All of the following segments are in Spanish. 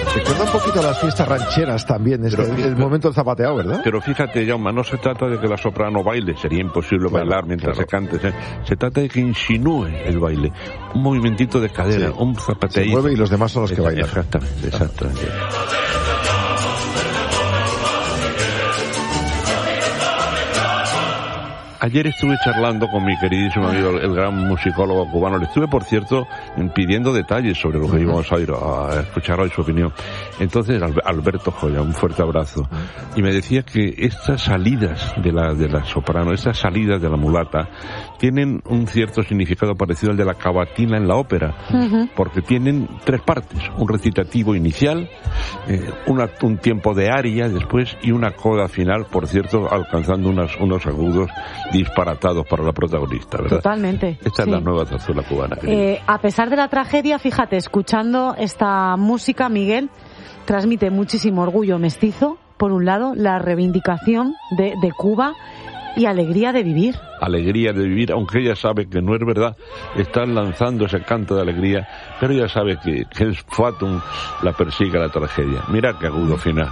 Recuerda un poquito a las fiestas rancheras también, el momento del zapateado, ¿verdad? Pero fíjate, Jaume, no se trata de que la soprano baile, sería imposible bailar mientras se cante. Se trata de que insinúe el baile. Un movimentito de cadera, un zapateíto. Se mueve y los demás son los que bailan. Exactamente. Ayer estuve charlando con mi queridísimo amigo, el gran musicólogo cubano. Le estuve, por cierto, pidiendo detalles sobre lo que íbamos a ir a escuchar hoy su opinión. Entonces, Alberto Joya, un fuerte abrazo. Y me decía que estas salidas de la soprano, estas salidas de la mulata, tienen un cierto significado parecido al de la cavatina en la ópera, porque tienen 3 partes: un recitativo inicial, un tiempo de aria después y una coda final, por cierto, alcanzando unos agudos disparatados para la protagonista, ¿verdad? Totalmente. Esta es la nueva zarzuela cubana. A pesar de la tragedia, fíjate, escuchando esta música, Miguel, transmite muchísimo orgullo mestizo, por un lado, la reivindicación de Cuba y alegría de vivir. Alegría de vivir, aunque ella sabe que no es verdad, están lanzando ese canto de alegría, pero ella sabe que el fatum la persigue la tragedia. Mira qué agudo final.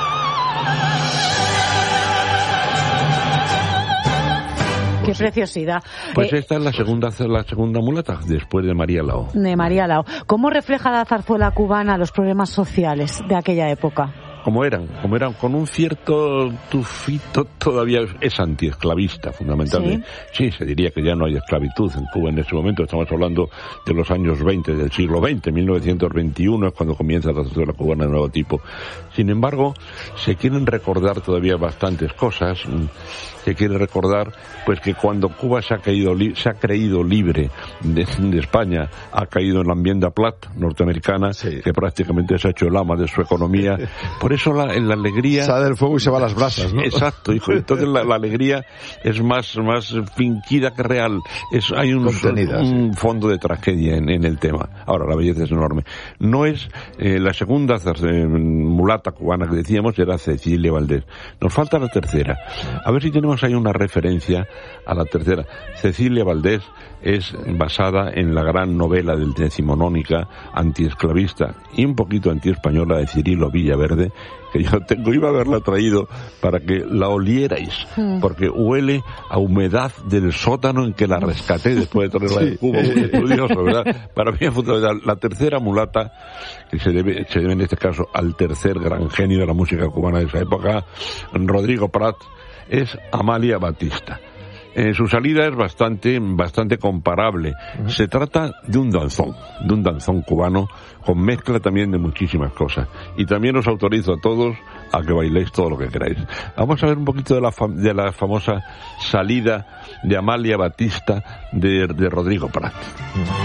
Qué preciosidad. Pues esta es la segunda mulata, después de María Lao. De María Lao. ¿Cómo refleja la zarzuela cubana los problemas sociales de aquella época? Como eran, con un cierto tufito, todavía es antiesclavista, fundamentalmente. Sí, se diría que ya no hay esclavitud en Cuba en ese momento. Estamos hablando de los años 20 del siglo XX, 1921 es cuando comienza la zarzuela cubana de nuevo tipo. Sin embargo, se quieren recordar todavía bastantes cosas. Se quiere recordar pues que cuando Cuba se ha creído libre de España, ha caído en la enmienda Platt norteamericana, que prácticamente se ha hecho el ama de su economía. Por eso la alegría sale del fuego y se va a las brasas, ¿no? Exacto, hijo. Entonces la alegría es más fingida que real. Hay un fondo de tragedia en el tema. Ahora, la belleza es enorme. No es la segunda mulata cubana que decíamos, era Cecilia Valdés. Nos falta la tercera. A ver si tenemos ahí una referencia a la tercera. Cecilia Valdés es basada en la gran novela del decimonónica antiesclavista y un poquito antiespañola de Cirilo Villaverde, que yo iba a haberla traído para que la olierais, porque huele a humedad del sótano en que la rescaté después de traerla de Cuba. Muy estudioso, ¿verdad? Para mí es fundamental. La tercera mulata, que se debe en este caso al tercer gran genio de la música cubana de esa época, Rodrigo Prat, es Amalia Batista. Su salida es bastante comparable. Se trata de un danzón cubano con mezcla también de muchísimas cosas. Y también os autorizo a todos a que bailéis todo lo que queráis. Vamos a ver un poquito de la famosa salida de Amalia Batista de Rodrigo Prat.